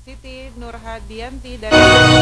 Siti Nurhadianti dari.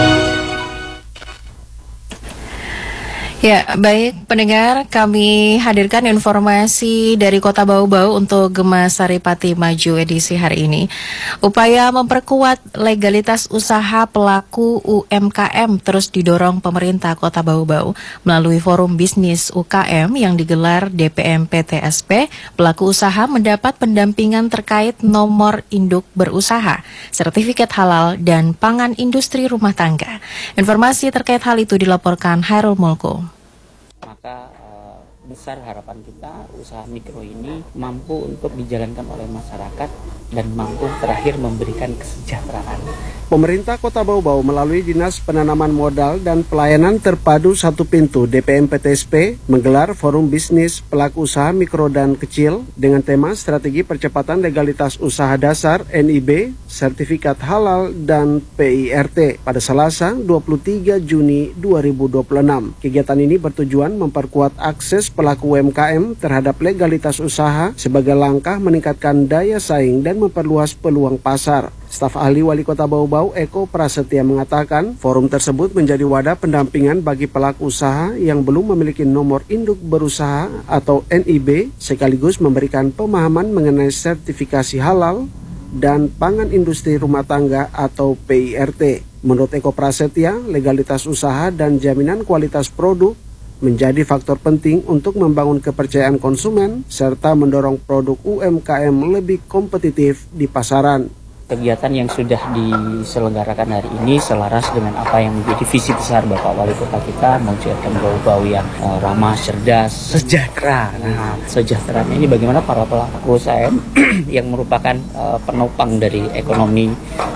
Ya, baik pendengar, kami hadirkan informasi dari Kota Bau-Bau untuk Gema Saripati Maju edisi hari ini. Upaya memperkuat legalitas usaha pelaku UMKM terus didorong pemerintah Kota Bau-Bau melalui Forum Bisnis UKM yang digelar DPM PTSP. Pelaku usaha mendapat pendampingan terkait nomor induk berusaha, sertifikat halal, dan pangan industri rumah tangga. Informasi terkait hal itu dilaporkan Hairul Mulko. Maka besar harapan kita usaha mikro ini mampu untuk dijalankan oleh masyarakat dan mampu terakhir memberikan kesejahteraan. Pemerintah Kota Bau-Bau melalui Dinas Penanaman Modal dan Pelayanan Terpadu Satu Pintu DPM PTSP menggelar Forum Bisnis Pelaku Usaha Mikro dan Kecil dengan tema Strategi Percepatan Legalitas Usaha Dasar NIB, Sertifikat Halal, dan PIRT pada Selasa 23 Juni 2026. Kegiatan ini bertujuan memperkuat akses pelaku UMKM terhadap legalitas usaha sebagai langkah meningkatkan daya saing dan memperluas peluang pasar. Staf ahli Wali Kota Bau-Bau Eko Prasetya mengatakan forum tersebut menjadi wadah pendampingan bagi pelaku usaha yang belum memiliki nomor induk berusaha atau NIB sekaligus memberikan pemahaman mengenai sertifikasi halal dan pangan industri rumah tangga atau PIRT. Menurut Eko Prasetya, legalitas usaha dan jaminan kualitas produk menjadi faktor penting untuk membangun kepercayaan konsumen serta mendorong produk UMKM lebih kompetitif di pasaran. Kegiatan yang sudah diselenggarakan hari ini selaras dengan apa yang menjadi visi besar Bapak Wali Kota kita, mewujudkan Bau-Bau yang ramah, cerdas, sejahtera. Nah, sejahteraan ini bagaimana para pelaku UMKM yang merupakan penopang dari ekonomi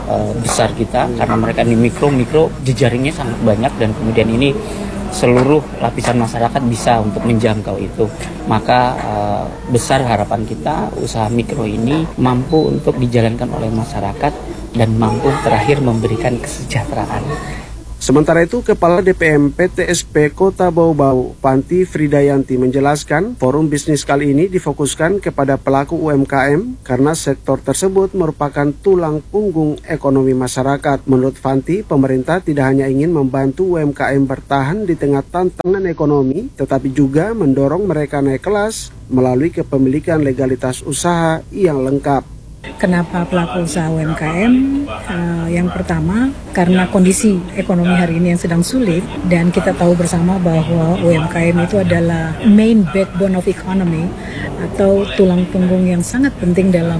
besar kita, karena mereka ini mikro jejaringnya sangat banyak dan kemudian ini seluruh lapisan masyarakat bisa untuk menjangkau itu. Maka besar harapan kita usaha mikro ini mampu untuk dijalankan oleh masyarakat dan mampu terakhir memberikan kesejahteraan. Sementara itu, Kepala DPM PTSP Kota Bau-Bau, Panti Fridayanti menjelaskan, forum bisnis kali ini difokuskan kepada pelaku UMKM karena sektor tersebut merupakan tulang punggung ekonomi masyarakat. Menurut Fanti, pemerintah tidak hanya ingin membantu UMKM bertahan di tengah tantangan ekonomi, tetapi juga mendorong mereka naik kelas melalui kepemilikan legalitas usaha yang lengkap. Kenapa pelaku usaha UMKM? Yang pertama, karena kondisi ekonomi hari ini yang sedang sulit dan kita tahu bersama bahwa UMKM itu adalah main backbone of economy atau tulang punggung yang sangat penting dalam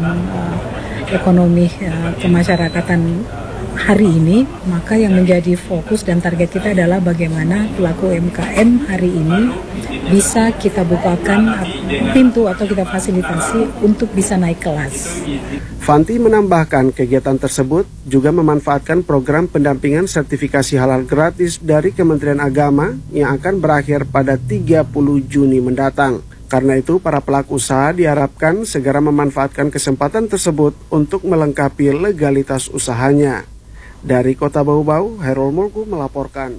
ekonomi kemasyarakatan hari ini. Maka yang menjadi fokus dan target kita adalah bagaimana pelaku UMKM hari ini bisa kita bukakan pintu atau kita fasilitasi untuk bisa naik kelas. Fanti menambahkan kegiatan tersebut juga memanfaatkan program pendampingan sertifikasi halal gratis dari Kementerian Agama yang akan berakhir pada 30 Juni mendatang. Karena itu, para pelaku usaha diharapkan segera memanfaatkan kesempatan tersebut untuk melengkapi legalitas usahanya. Dari Kota Bau-Bau, Hairul Mulku melaporkan.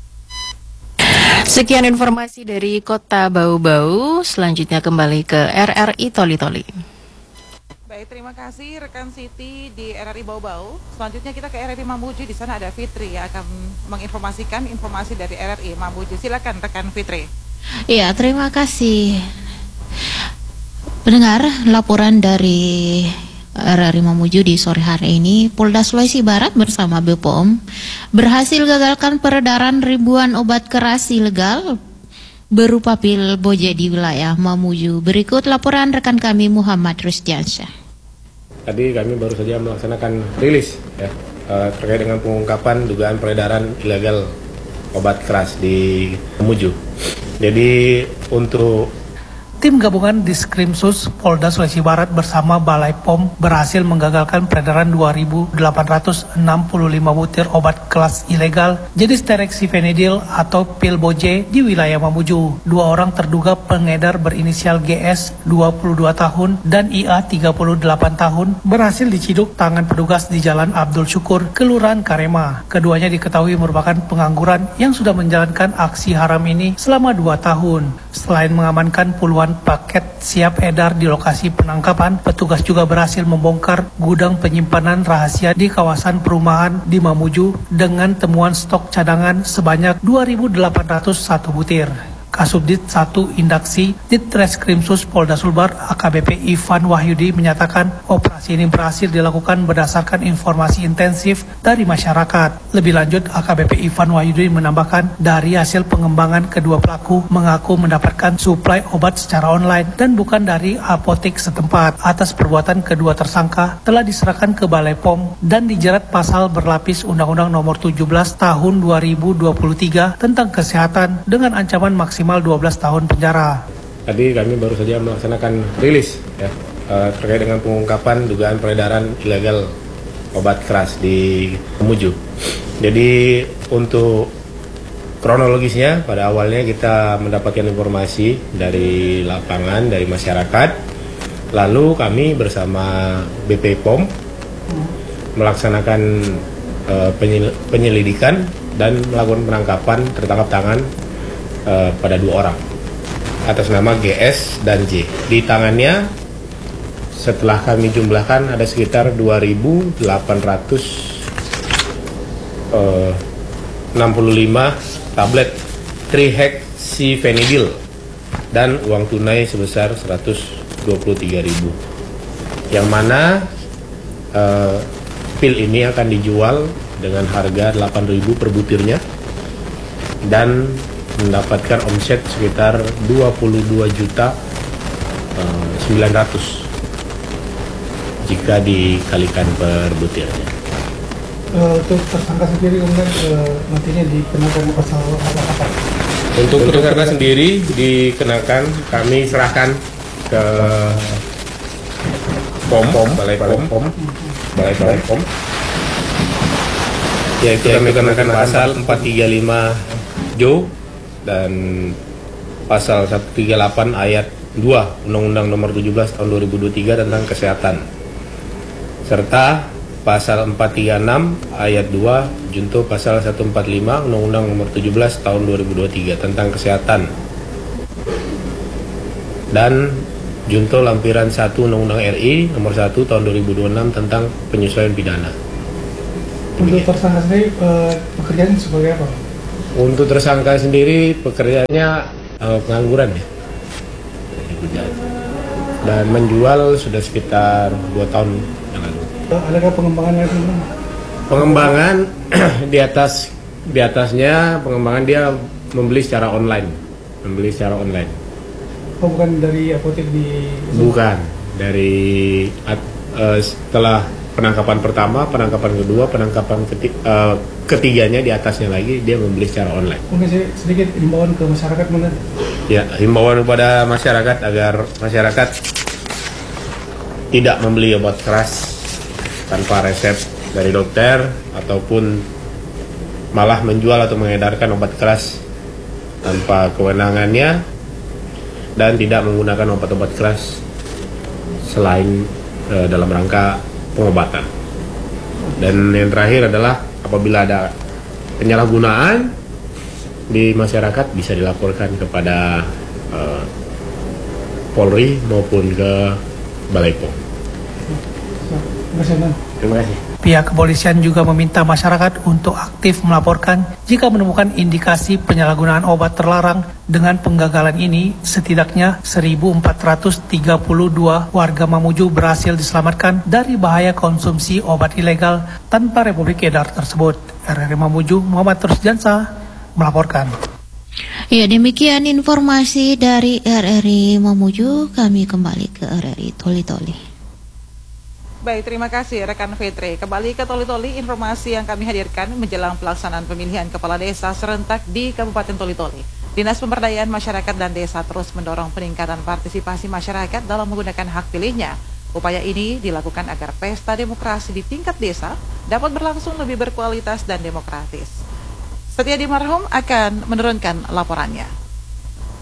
Sekian informasi dari Kota Bau-Bau. Selanjutnya kembali ke RRI Toli-Toli. Baik, terima kasih rekan Siti di RRI Bau-Bau. Selanjutnya kita ke RRI Mamuju. Di sana ada Fitri yang akan menginformasikan informasi dari RRI Mamuju. Silakan rekan Fitri. Iya, terima kasih. Pendengar, laporan dari RRI Mamuju di sore hari ini, Polda Sulawesi Barat bersama BPOM berhasil gagalkan peredaran ribuan obat keras ilegal berupa pil boje di wilayah Mamuju. Berikut laporan rekan kami Muhammad Rusdiansyah. Tadi kami baru saja melaksanakan rilis terkait dengan pengungkapan dugaan peredaran ilegal obat keras di Mamuju. Jadi untuk Tim gabungan Diskrimsus Polda Sulawesi Barat bersama Balai POM berhasil menggagalkan peredaran 2.865 butir obat kelas ilegal jenis Terexifenidil atau pil boje di wilayah Mamuju. 2 orang terduga pengedar berinisial GS 22 tahun dan IA 38 tahun berhasil diciduk tangan petugas di Jalan Abdul Syukur, Kelurahan Karema. Keduanya diketahui merupakan pengangguran yang sudah menjalankan aksi haram ini selama 2 tahun. Selain mengamankan puluhan ribuan paket siap edar di lokasi penangkapan. Petugas juga berhasil membongkar gudang penyimpanan rahasia di kawasan perumahan di Mamuju dengan temuan stok cadangan sebanyak 2.801 butir. Kasubdit 1 Indaksi Ditreskrimsus Polda Sulbar AKBP Ivan Wahyudi menyatakan operasi ini berhasil dilakukan berdasarkan informasi intensif dari masyarakat. Lebih lanjut, AKBP Ivan Wahyudi menambahkan dari hasil pengembangan kedua pelaku mengaku mendapatkan suplai obat secara online dan bukan dari apotek setempat. Atas perbuatan kedua tersangka telah diserahkan ke Balai POM dan dijerat pasal berlapis Undang-Undang Nomor 17 Tahun 2023 tentang kesehatan dengan ancaman maksimal 12 tahun penjara. Tadi kami baru saja melaksanakan rilis ya, terkait dengan pengungkapan dugaan peredaran ilegal obat keras di Mamuju. Jadi untuk kronologisnya pada awalnya kita mendapatkan informasi dari lapangan, dari masyarakat. Lalu kami bersama BP POM melaksanakan penyelidikan dan melakukan penangkapan tertangkap tangan pada 2 orang atas nama GS dan J. Di tangannya setelah kami jumlahkan ada sekitar 2.865 tablet trihexyphenidyl dan uang tunai sebesar 123.000. Yang mana pil ini akan dijual dengan harga 8.000 per butirnya dan mendapatkan omset sekitar 22.900.000 jika dikalikan per butirnya. Untuk tersangka sendiri kemudian nantinya dikenakan pasal apa? Untuk tersangka sendiri dikenakan, kami serahkan ke Balai POM. Yaitu kami kenakan pasal 435 Jo dan pasal 138 ayat 2 Undang-Undang Nomor 17 Tahun 2023 tentang kesehatan, serta pasal 436 ayat 2 junto pasal 145 Undang-Undang Nomor 17 Tahun 2023 tentang kesehatan, dan junto lampiran 1 Undang-Undang RI Nomor 1 Tahun 2026 tentang penyesuaian pidana. Untuk tersangka sendiri pekerjaan sebagai apa? Untuk tersangka sendiri pekerjaannya pengangguran ya, dan menjual sudah sekitar 2 tahun yang lalu. Adakah pengembangan lagi? Pengembangan di atasnya pengembangan dia membeli secara online. Oh, bukan dari apotek di? Bukan, dari setelah penangkapan pertama, penangkapan kedua, penangkapan ketiganya di atasnya lagi dia membeli secara online. Mungkin sedikit himbauan ke masyarakat mana? Ya, himbauan kepada masyarakat agar masyarakat tidak membeli obat keras tanpa resep dari dokter ataupun malah menjual atau mengedarkan obat keras tanpa kewenangannya dan tidak menggunakan obat-obat keras selain dalam rangka pengobatan. Dan yang terakhir adalah apabila ada penyalahgunaan di masyarakat bisa dilaporkan kepada Polri maupun ke Balai POM. Terima kasih. Pihak kepolisian juga meminta masyarakat untuk aktif melaporkan jika menemukan indikasi penyalahgunaan obat terlarang. Dengan penggagalan ini, setidaknya 1.432 warga Mamuju berhasil diselamatkan dari bahaya konsumsi obat ilegal tanpa Republik Edar tersebut. RRI Mamuju, Muhammad Rusjansa melaporkan. Ya, demikian informasi dari RRI Mamuju. Kami kembali ke RRI Toli-Toli. Baik, terima kasih rekan Fitri. Kembali ke Toli-Toli, informasi yang kami hadirkan menjelang pelaksanaan pemilihan kepala desa serentak di Kabupaten Toli-Toli. Dinas Pemberdayaan Masyarakat dan Desa terus mendorong peningkatan partisipasi masyarakat dalam menggunakan hak pilihnya. Upaya ini dilakukan agar pesta demokrasi di tingkat desa dapat berlangsung lebih berkualitas dan demokratis. Setia Dimarhum akan menurunkan laporannya.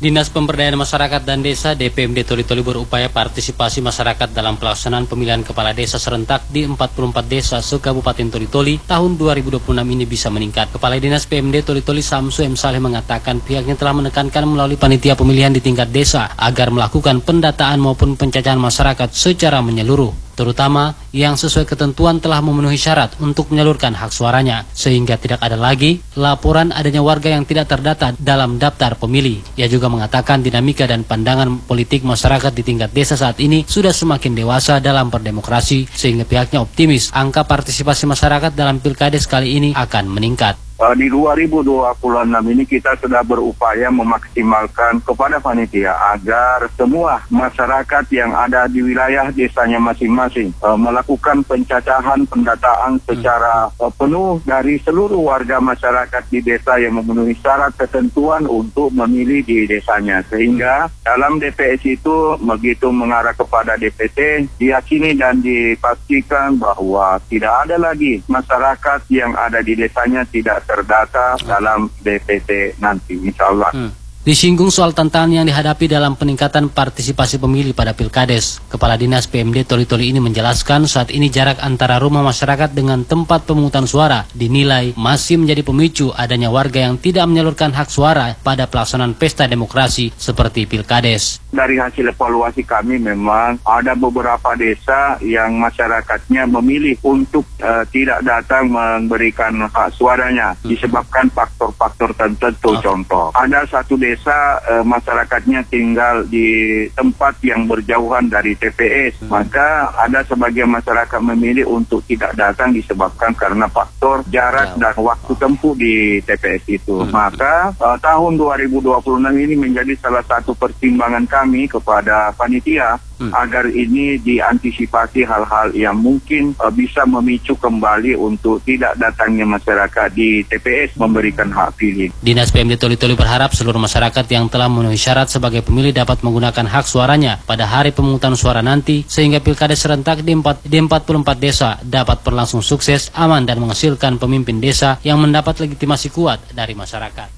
Dinas Pemberdayaan Masyarakat dan Desa DPMD Toli-Toli berupaya partisipasi masyarakat dalam pelaksanaan pemilihan kepala desa serentak di 44 desa se-Kabupaten Toli-Toli tahun 2026 ini bisa meningkat. Kepala Dinas PMD Toli-Toli Samsu M. Saleh mengatakan pihaknya telah menekankan melalui panitia pemilihan di tingkat desa agar melakukan pendataan maupun pencacahan masyarakat secara menyeluruh, terutama yang sesuai ketentuan telah memenuhi syarat untuk menyalurkan hak suaranya, sehingga tidak ada lagi laporan adanya warga yang tidak terdata dalam daftar pemilih. Ia juga mengatakan dinamika dan pandangan politik masyarakat di tingkat desa saat ini sudah semakin dewasa dalam berdemokrasi, sehingga pihaknya optimis angka partisipasi masyarakat dalam pilkades kali ini akan meningkat. Di 2026 ini kita sudah berupaya memaksimalkan kepada panitia agar semua masyarakat yang ada di wilayah desanya masing-masing melakukan pencacahan pendataan secara penuh dari seluruh warga masyarakat di desa yang memenuhi syarat ketentuan untuk memilih di desanya. Sehingga dalam DPS itu begitu mengarah kepada DPT, diyakini dan dipastikan bahwa tidak ada lagi masyarakat yang ada di desanya tidak terdata dalam DPT nanti, insya Allah. Disinggung soal tantangan yang dihadapi dalam peningkatan partisipasi pemilih pada pilkades, Kepala Dinas PMD Toli-Toli ini menjelaskan saat ini jarak antara rumah masyarakat dengan tempat pemungutan suara dinilai masih menjadi pemicu adanya warga yang tidak menyalurkan hak suara pada pelaksanaan pesta demokrasi seperti pilkades. Dari hasil evaluasi kami memang ada beberapa desa yang masyarakatnya memilih untuk tidak datang memberikan hak suaranya disebabkan faktor-faktor tertentu. Contoh, ada satu desa masyarakatnya tinggal di tempat yang berjauhan dari TPS, maka ada sebagian masyarakat memilih untuk tidak datang disebabkan karena faktor jarak dan waktu tempuh di TPS itu. Maka tahun 2026 ini menjadi salah satu pertimbangan kami kepada panitia agar ini diantisipasi hal-hal yang mungkin bisa memicu kembali untuk tidak datangnya masyarakat di TPS memberikan hak pilih. Dinas PMD Toli-Toli berharap seluruh masyarakat yang telah memenuhi syarat sebagai pemilih dapat menggunakan hak suaranya pada hari pemungutan suara nanti, sehingga pilkades serentak di 44 desa dapat berlangsung sukses, aman, dan menghasilkan pemimpin desa yang mendapat legitimasi kuat dari masyarakat.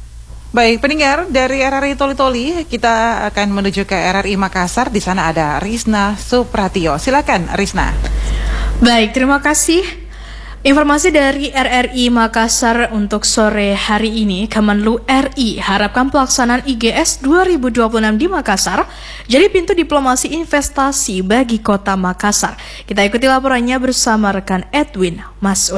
Baik, pendengar, dari RRI Toli-Toli kita akan menuju ke RRI Makassar. Di sana ada Risna Supratio. Silakan, Risna. Baik, terima kasih. Informasi dari RRI Makassar untuk sore hari ini, Kemenlu RI harapkan pelaksanaan IGS 2026 di Makassar jadi pintu diplomasi investasi bagi kota Makassar. Kita ikuti laporannya bersama rekan Edwin Masud.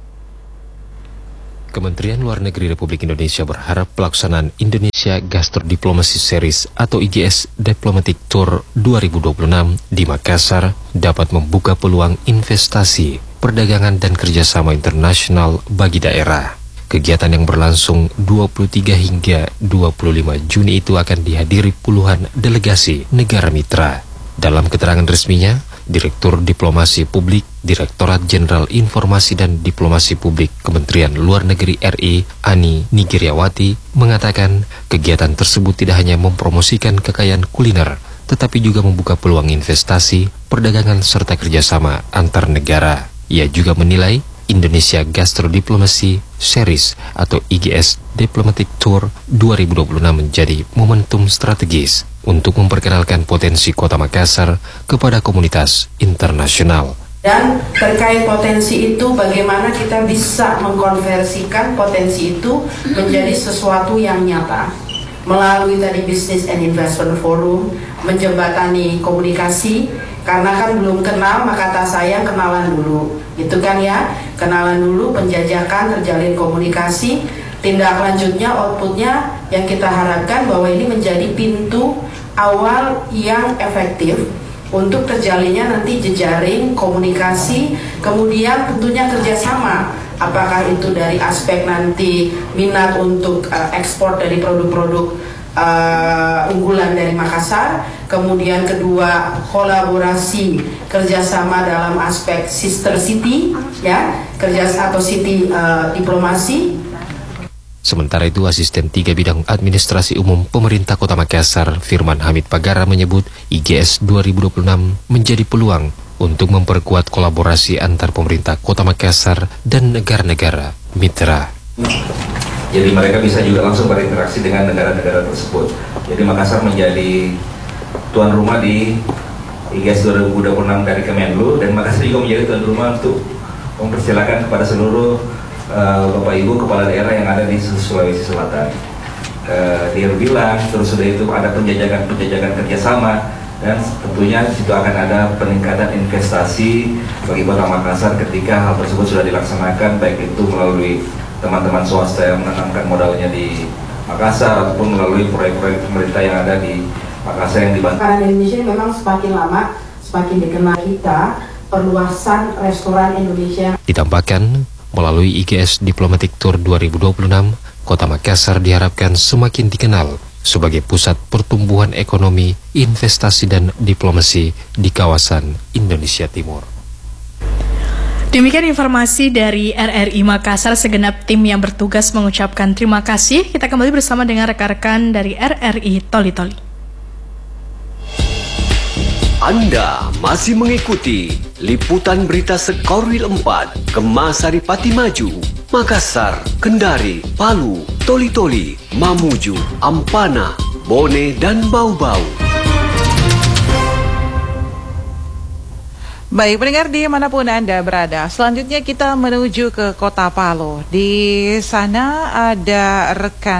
Kementerian Luar Negeri Republik Indonesia berharap pelaksanaan Indonesia Gastro Diplomacy Series atau IGS Diplomatic Tour 2026 di Makassar dapat membuka peluang investasi, perdagangan, dan kerjasama internasional bagi daerah. Kegiatan yang berlangsung 23 hingga 25 Juni itu akan dihadiri puluhan delegasi negara mitra. Dalam keterangan resminya, Direktur Diplomasi Publik, Direktorat Jenderal Informasi dan Diplomasi Publik Kementerian Luar Negeri RI, Ani Nigiriawati, mengatakan kegiatan tersebut tidak hanya mempromosikan kekayaan kuliner, tetapi juga membuka peluang investasi, perdagangan, serta kerjasama antar negara. Ia juga menilai Indonesia Gastro Diplomacy Series atau IGS Diplomatic Tour 2026 menjadi momentum strategis untuk memperkenalkan potensi kota Makassar kepada komunitas internasional. Dan terkait potensi itu, bagaimana kita bisa mengkonversikan potensi itu menjadi sesuatu yang nyata melalui tadi Business and Investment Forum, menjembatani komunikasi, karena kan belum kenal maka tak sayang kenalan dulu, gitu kan ya, kenalan dulu, penjajakan, terjalin komunikasi, tindak lanjutnya, outputnya yang kita harapkan bahwa ini menjadi pintu awal yang efektif untuk terjalinnya nanti jejaring komunikasi, kemudian tentunya kerjasama, apakah itu dari aspek nanti minat untuk ekspor dari produk-produk unggulan dari Makassar, kemudian kedua kolaborasi kerjasama dalam aspek sister city, ya, kerjasama atau city diplomasi. Sementara itu, Asisten 3 Bidang Administrasi Umum Pemerintah Kota Makassar, Firman Hamid Pagara, menyebut IGS 2026 menjadi peluang untuk memperkuat kolaborasi antar pemerintah Kota Makassar dan negara-negara mitra. Jadi mereka bisa juga langsung berinteraksi dengan negara-negara tersebut. Jadi Makassar menjadi tuan rumah di IGS 2026 dari Kemenlu, dan Makassar juga menjadi tuan rumah untuk mempersilakan kepada seluruh Bapak Ibu Kepala Daerah yang ada di Sulawesi Selatan. Dia bilang terus sudah itu ada penjajakan kerjasama, dan tentunya situ akan ada peningkatan investasi bagi Kota Makassar ketika hal tersebut sudah dilaksanakan, baik itu melalui teman-teman swasta yang menanamkan modalnya di Makassar ataupun melalui proyek-proyek pemerintah yang ada di Makassar yang dibantu. Makanan Indonesia memang semakin lama semakin dikenal kita, perluasan restoran Indonesia. Ditambahkan, melalui IGS Diplomatic Tour 2026, Kota Makassar diharapkan semakin dikenal sebagai pusat pertumbuhan ekonomi, investasi, dan diplomasi di kawasan Indonesia Timur. Demikian informasi dari RRI Makassar. Segenap tim yang bertugas mengucapkan terima kasih. Kita kembali bersama dengan rekan-rekan dari RRI Toli-Toli. Anda masih mengikuti liputan berita Sekorwil 4, Gemasari Pati Maju, Makassar, Kendari, Palu, Toli-Toli, Mamuju, Ampana, Bone, dan Bau-Bau. Baik, pendengar dimanapun Anda berada, selanjutnya kita menuju ke Kota Palu. Di sana ada rekan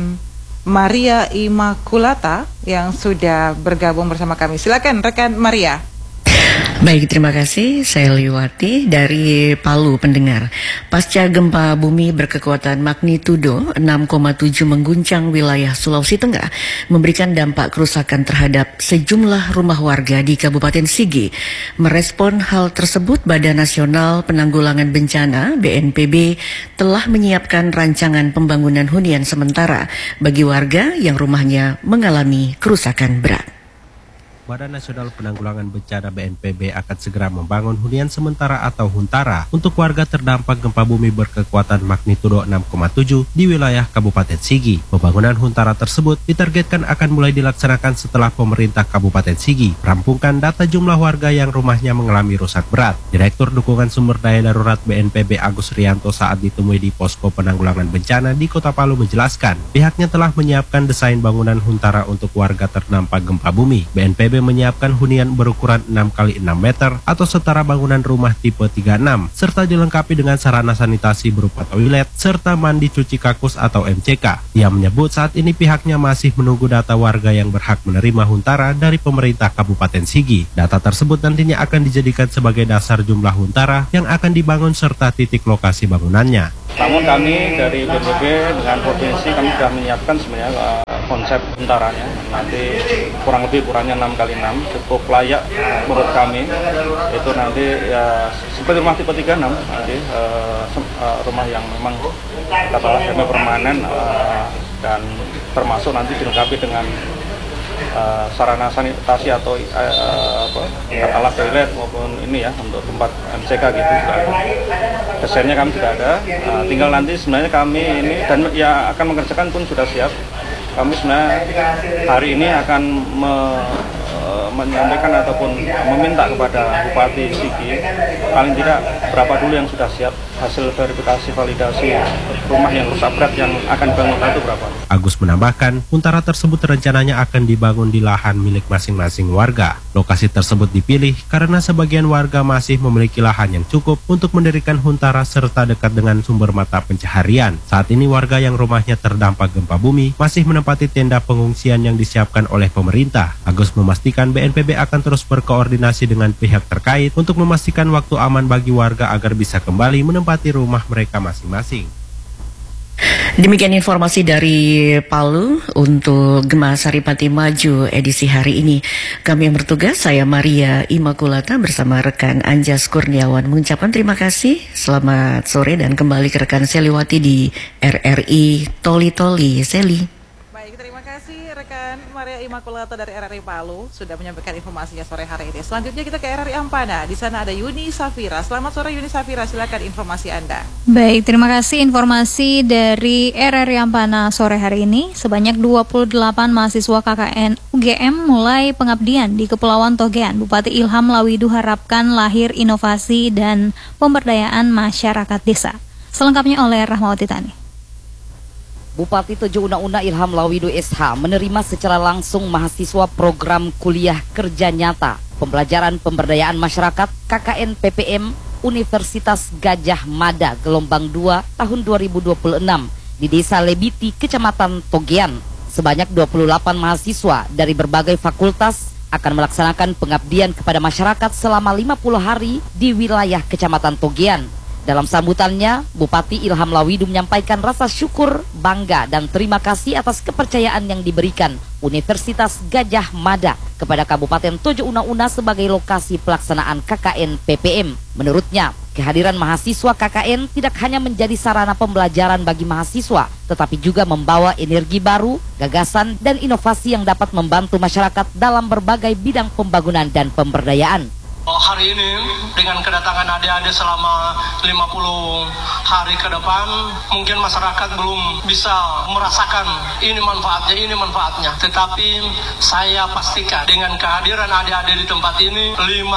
Maria Immaculata yang sudah bergabung bersama kami. Silakan rekan Maria. Baik, terima kasih. Saya Liwati dari Palu, pendengar. Pasca gempa bumi berkekuatan magnitudo 6,7 mengguncang wilayah Sulawesi Tengah, memberikan dampak kerusakan terhadap sejumlah rumah warga di Kabupaten Sigi. Merespon hal tersebut, Badan Nasional Penanggulangan Bencana (BNPB) telah menyiapkan rancangan pembangunan hunian sementara bagi warga yang rumahnya mengalami kerusakan berat. Badan Nasional Penanggulangan Bencana BNPB akan segera membangun hunian sementara atau huntara untuk warga terdampak gempa bumi berkekuatan magnitudo 6,7 di wilayah Kabupaten Sigi. Pembangunan huntara tersebut ditargetkan akan mulai dilaksanakan setelah pemerintah Kabupaten Sigi merampungkan data jumlah warga yang rumahnya mengalami rusak berat. Direktur Dukungan Sumber Daya Darurat BNPB Agus Rianto saat ditemui di Posko Penanggulangan Bencana di Kota Palu menjelaskan, pihaknya telah menyiapkan desain bangunan huntara untuk warga terdampak gempa bumi. BNPB menyiapkan hunian berukuran 6x6 meter atau setara bangunan rumah tipe 36 serta dilengkapi dengan sarana sanitasi berupa toilet serta mandi cuci kakus atau MCK. Ia menyebut saat ini pihaknya masih menunggu data warga yang berhak menerima huntara dari pemerintah Kabupaten Sigi. Data tersebut nantinya akan dijadikan sebagai dasar jumlah huntara yang akan dibangun serta titik lokasi bangunannya. Namun kami dari BNPB dengan provinsi kami sudah menyiapkan sebenarnya konsep huntaranya. Nanti kurangnya 6x6 cukup layak menurut kami. Itu nanti ya seperti rumah tipe 36 nanti rumah yang memang katakanlah semi permanen dan termasuk nanti dilengkapi dengan sarana sanitasi atau alat toilet maupun ini ya untuk tempat MCK gitu. Desainnya kami sudah ada, tinggal nanti sebenarnya kami ini dan ya akan mengerjakan pun sudah siap. Kami sebenarnya hari ini akan menyampaikan ataupun meminta kepada Bupati Sigi paling tidak berapa dulu yang sudah siap hasil verifikasi validasi rumah yang rusak berat yang akan dibangun itu berapa. Agus menambahkan, huntara tersebut rencananya akan dibangun di lahan milik masing-masing warga. Lokasi tersebut dipilih karena sebagian warga masih memiliki lahan yang cukup untuk mendirikan huntara serta dekat dengan sumber mata pencaharian. Saat ini warga yang rumahnya terdampak gempa bumi masih menempati tenda pengungsian yang disiapkan oleh pemerintah. Agus memastikan BNPB akan terus berkoordinasi dengan pihak terkait untuk memastikan waktu aman bagi warga agar bisa kembali menempati rumah mereka masing-masing. Demikian informasi dari Palu untuk Gemasari Pati Maju edisi hari ini. Kami yang bertugas, saya Maria Immaculata bersama rekan Anjas Kurniawan mengucapkan terima kasih. Selamat sore dan kembali ke rekan Seliwati di RRI Toli-Toli. Seli. Baik, terima kasih rekan Maria Immaculata dari RRI Palu sudah menyampaikan informasinya sore hari ini. Selanjutnya kita ke RRI Ampana. Di sana ada Yuni Safira. Selamat sore Yuni Safira, silakan informasi Anda. Baik, terima kasih informasi dari RRI Ampana sore hari ini. Sebanyak 28 mahasiswa KKN UGM mulai pengabdian di Kepulauan Togean. Bupati Ilham Lawidu harapkan lahir inovasi dan pemberdayaan masyarakat desa. Selengkapnya oleh Rahmawati Tani. Bupati Tojo Una-Una Ilham Lawidu SH menerima secara langsung mahasiswa program kuliah kerja nyata pembelajaran pemberdayaan masyarakat KKN PPM Universitas Gajah Mada gelombang 2 tahun 2026 di Desa Lebiti, Kecamatan Togean. Sebanyak 28 mahasiswa dari berbagai fakultas akan melaksanakan pengabdian kepada masyarakat selama 50 hari di wilayah Kecamatan Togean. Dalam sambutannya, Bupati Ilham Lawidu menyampaikan rasa syukur, bangga, dan terima kasih atas kepercayaan yang diberikan Universitas Gajah Mada kepada Kabupaten Tojo Una-Una sebagai lokasi pelaksanaan KKN PPM. Menurutnya, kehadiran mahasiswa KKN tidak hanya menjadi sarana pembelajaran bagi mahasiswa, tetapi juga membawa energi baru, gagasan, dan inovasi yang dapat membantu masyarakat dalam berbagai bidang pembangunan dan pemberdayaan. Hari ini dengan kedatangan adik-adik selama 50 hari ke depan, mungkin masyarakat belum bisa merasakan ini manfaatnya. Tetapi saya pastikan dengan kehadiran adik-adik di tempat ini,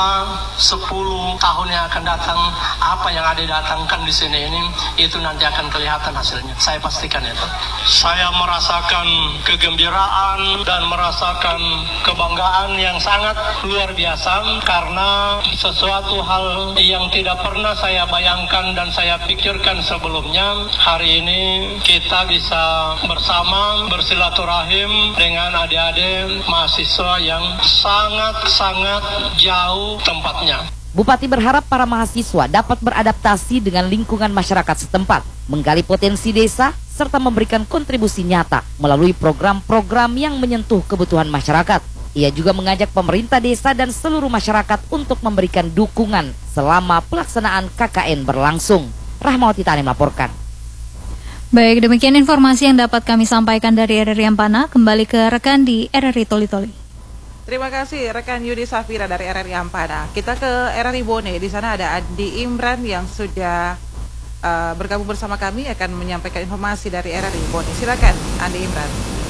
5-10 tahun yang akan datang, apa yang adik datangkan di sini ini, itu nanti akan kelihatan hasilnya. Saya pastikan itu. Saya merasakan kegembiraan dan merasakan kebanggaan yang sangat luar biasa karena sesuatu hal yang tidak pernah saya bayangkan dan saya pikirkan sebelumnya. Hari ini kita bisa bersama bersilaturahim dengan adik-adik mahasiswa yang sangat-sangat jauh tempatnya. Bupati berharap para mahasiswa dapat beradaptasi dengan lingkungan masyarakat setempat, menggali potensi desa, serta memberikan kontribusi nyata melalui program-program yang menyentuh kebutuhan masyarakat. Ia juga mengajak pemerintah desa dan seluruh masyarakat untuk memberikan dukungan selama pelaksanaan KKN berlangsung. Rahmawati Tani melaporkan. Baik, demikian informasi yang dapat kami sampaikan dari RRI Ampana. Kembali ke rekan di RRI Toli-Toli. Terima kasih rekan Yudi Safira dari RRI Ampana. Kita ke RRI Bone. Di sana ada Adi Imran yang sudah bergabung bersama kami akan menyampaikan informasi dari RRI Bone. Silakan Adi Imran.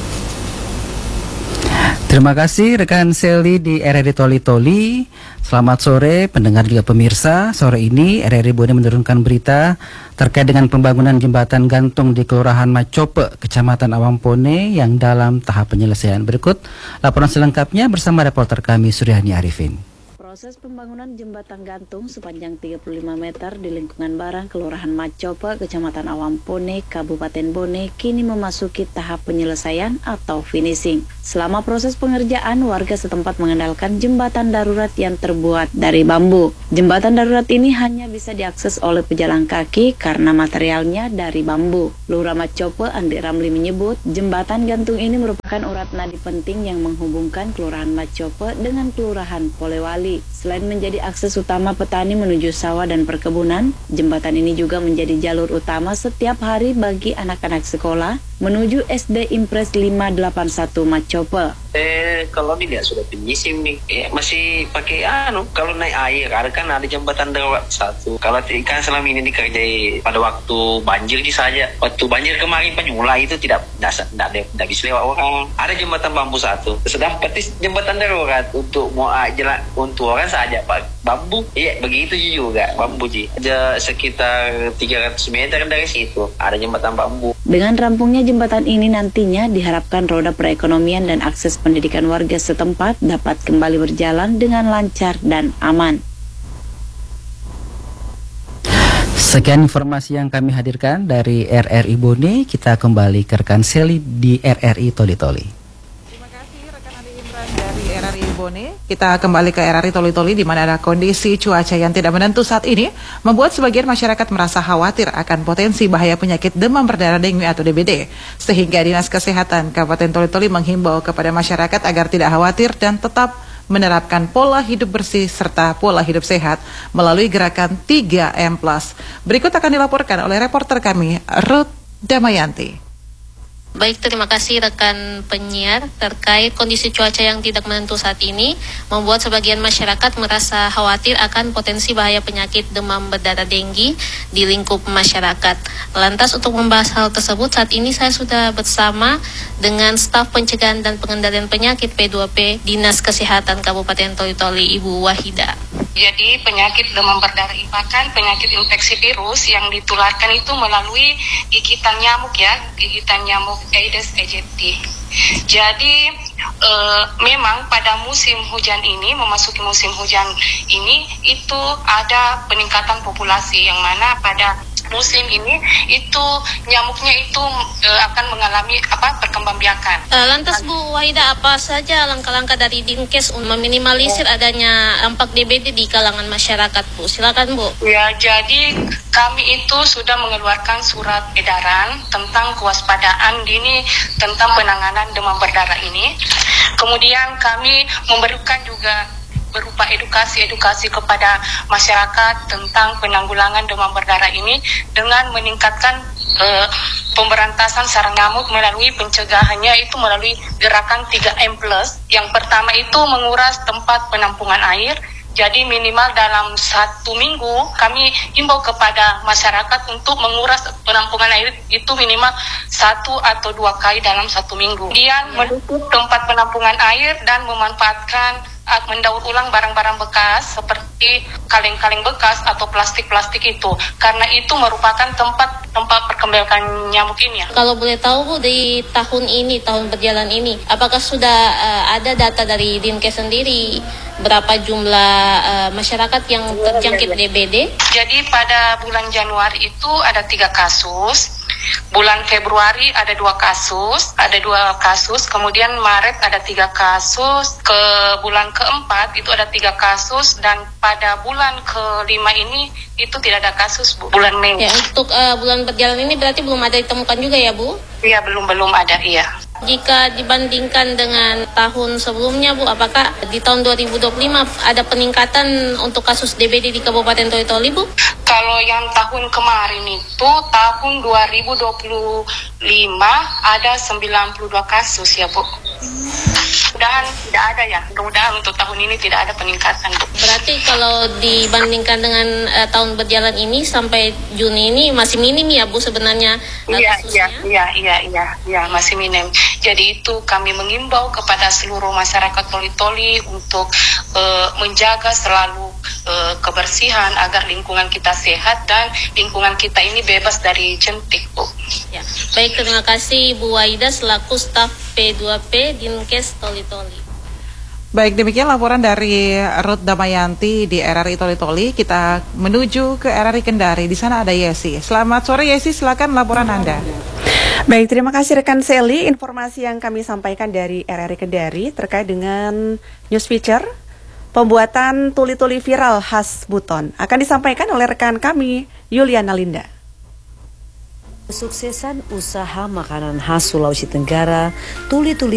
Terima kasih rekan Seli di RRI Toli-Toli. Selamat sore pendengar juga pemirsa. Sore ini RRI Bone menurunkan berita terkait dengan pembangunan jembatan gantung di Kelurahan Macope, Kecamatan Awampone yang dalam tahap penyelesaian. Berikut laporan selengkapnya bersama reporter kami Suryani Arifin. Proses pembangunan jembatan gantung sepanjang 35 meter di lingkungan Barang, Kelurahan Macope, Kecamatan Awampone, Kabupaten Bone, kini memasuki tahap penyelesaian atau finishing. Selama proses pengerjaan, warga setempat mengandalkan jembatan darurat yang terbuat dari bambu. Jembatan darurat ini hanya bisa diakses oleh pejalan kaki karena materialnya dari bambu. Lurah Macope, Andi Ramli menyebut, jembatan gantung ini merupakan urat nadi penting yang menghubungkan Kelurahan Macope dengan Kelurahan Polewali. Selain menjadi akses utama petani menuju sawah dan perkebunan, jembatan ini juga menjadi jalur utama setiap hari bagi anak-anak sekolah menuju SD Impres 581 Macope. Kalau tidak sudah penyising nih, masih pakai kalau naik air, kan ada jembatan darurat satu. Kalau kan selama ini dikerjai pada waktu banjir saja. Waktu banjir kemarin Penyula itu tidak bisa lewat orang. Ada jembatan bambu satu. Sedang petis jembatan darurat untuk mau jalan untuk orang saja Pak. Bambu, iya begitu juga bambu Ada sekitar 300 meter dari situ ada jembatan bambu. Dengan rampungnya jembatan ini nantinya diharapkan roda perekonomian dan akses pendidikan warga setempat dapat kembali berjalan dengan lancar dan aman. Sekian informasi yang kami hadirkan dari RRI Bone. Kita kembali ke rekan Seli di RRI Toli-Toli. Dari RRI Bone, kita kembali ke RRI Toli-Toli di mana ada kondisi cuaca yang tidak menentu saat ini membuat sebagian masyarakat merasa khawatir akan potensi bahaya penyakit demam berdarah dengue atau DBD. Sehingga Dinas Kesehatan Kabupaten Toli-Toli menghimbau kepada masyarakat agar tidak khawatir dan tetap menerapkan pola hidup bersih serta pola hidup sehat melalui gerakan 3M+. Berikut akan dilaporkan oleh reporter kami Ruth Damayanti. Baik, terima kasih rekan penyiar. Terkait kondisi cuaca yang tidak menentu saat ini, membuat sebagian masyarakat merasa khawatir akan potensi bahaya penyakit demam berdarah denggi di lingkup masyarakat. Lantas untuk membahas hal tersebut, saat ini saya sudah bersama dengan staf pencegahan dan pengendalian penyakit P2P Dinas Kesehatan Kabupaten Toli-Toli, Ibu Wahida. Jadi penyakit demam berdarah merupakan penyakit infeksi virus yang ditularkan itu melalui gigitan nyamuk ya, gigitan nyamuk Aedes aegypti. Jadi memang pada musim hujan ini, memasuki musim hujan ini itu ada peningkatan populasi yang mana pada musim ini itu nyamuknya itu akan mengalami perkembangbiakan. Lantas Bu Wahida, apa saja langkah-langkah dari Dinkes untuk meminimalisir adanya dampak DBD di kalangan masyarakat, Bu? Silakan, Bu. Ya, jadi kami itu sudah mengeluarkan surat edaran tentang kewaspadaan dini tentang penanganan demam berdarah ini. Kemudian kami memberikan juga berupa edukasi kepada masyarakat tentang penanggulangan demam berdarah ini dengan meningkatkan pemberantasan sarang nyamuk melalui pencegahannya itu melalui gerakan 3M+. Yang pertama itu menguras tempat penampungan air. Jadi minimal dalam 1 minggu kami himbau kepada masyarakat untuk menguras penampungan air itu minimal 1 atau 2 kali dalam 1 minggu. Kemudian menutup tempat penampungan air dan memanfaatkan mendaur ulang barang-barang bekas seperti kaleng-kaleng bekas atau plastik-plastik itu, karena itu merupakan tempat perkembangan nyamuk ini ya. Kalau boleh tahu Bu, di tahun berjalan ini, apakah sudah ada data dari Dinkes sendiri berapa jumlah masyarakat yang terjangkit DBD? Jadi pada bulan Januari itu ada 3 kasus. Bulan Februari ada 2 kasus, kemudian Maret ada 3 kasus, ke bulan keempat itu ada 3 kasus, dan pada bulan ke-5 ini itu tidak ada kasus, Bu. Bulan Mei. Ya, untuk bulan berjalan ini berarti belum ada ditemukan juga ya, Bu? Iya, belum ada, iya. Jika dibandingkan dengan tahun sebelumnya, Bu, apakah di tahun 2025 ada peningkatan untuk kasus DBD di Kabupaten Toli-Toli, Bu? Kalau yang tahun kemarin itu, tahun 2025 ada 92 kasus ya, Bu. Mudah-mudahan tidak ada ya. Mudah-mudahan untuk tahun ini tidak ada peningkatan, Bu. Berarti kalau dibandingkan dengan tahun berjalan ini sampai Juni ini masih minim ya, Bu, sebenarnya kasusnya? Iya, masih minim. Jadi itu kami mengimbau kepada seluruh masyarakat Toli-Toli untuk menjaga selalu kebersihan agar lingkungan kita sehat dan lingkungan kita ini bebas dari jentik, Bu. Ya. Baik, terima kasih Bu Wahida selaku staf P2P Dinkes Toli-Toli. Baik, demikian laporan dari Ruth Damayanti di RRI Toli-Toli. Kita menuju ke RRI Kendari. Di sana ada Yesi. Selamat sore Yesi, silakan laporan Anda. Baik, terima kasih rekan Sally. Informasi yang kami sampaikan dari RRI Kendari terkait dengan news feature pembuatan tuli-tuli viral khas Buton akan disampaikan oleh rekan kami Yuliana Linda. Kesuksesan usaha makanan khas Sulawesi Tenggara, tuli-tuli